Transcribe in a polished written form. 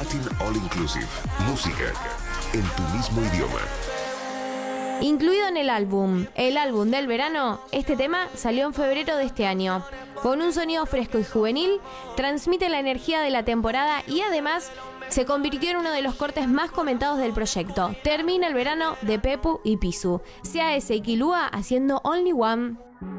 Latin All Inclusive. Música en tu mismo idioma. Incluido en el álbum del verano, este tema salió en febrero de este año. Con un sonido fresco y juvenil, transmite la energía de la temporada y además se convirtió en uno de los cortes más comentados del proyecto. Termina el verano de Pepu y Pisu. CAS y Kilua haciendo Only One.